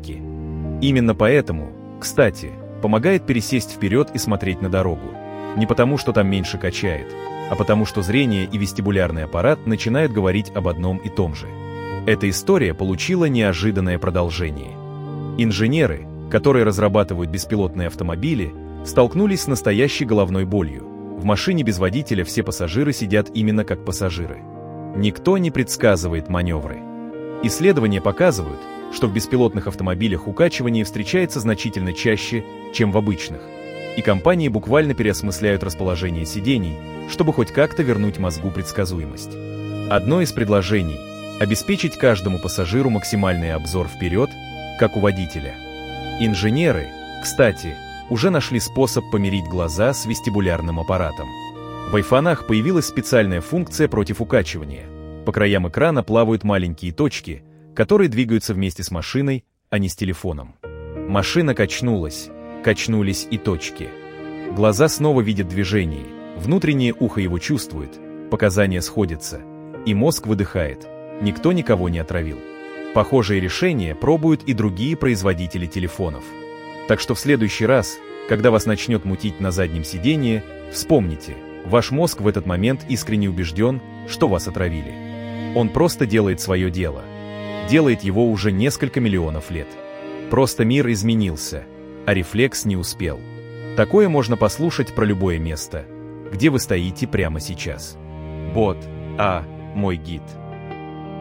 точки. Именно поэтому, кстати, помогает пересесть вперед и смотреть на дорогу. Не потому, что там меньше качает, а потому, что зрение и вестибулярный аппарат начинают говорить об одном и том же. Эта история получила неожиданное продолжение. Инженеры, которые разрабатывают беспилотные автомобили, столкнулись с настоящей головной болью. В машине без водителя все пассажиры сидят именно как пассажиры. Никто не предсказывает маневры. Исследования показывают, что в беспилотных автомобилях укачивание встречается значительно чаще, чем в обычных, и компании буквально переосмысляют расположение сидений, чтобы хоть как-то вернуть мозгу предсказуемость. Одно из предложений – обеспечить каждому пассажиру максимальный обзор вперед, как у водителя. Инженеры, кстати, уже нашли способ помирить глаза с вестибулярным аппаратом. В айфонах появилась специальная функция против укачивания. По краям экрана плавают маленькие точки, которые двигаются вместе с машиной, а не с телефоном. Машина качнулась, качнулись и точки. Глаза снова видят движение, внутреннее ухо его чувствует, показания сходятся, и мозг выдыхает. Никто никого не отравил. Похожие решения пробуют и другие производители телефонов. Так что в следующий раз, когда вас начнет мутить на заднем сидении, вспомните, ваш мозг в этот момент искренне убежден, что вас отравили. Он просто делает свое дело. Делает его уже несколько миллионов лет. Просто мир изменился, а рефлекс не успел. Такое можно послушать про любое место, где вы стоите прямо сейчас. Бот, мой гид.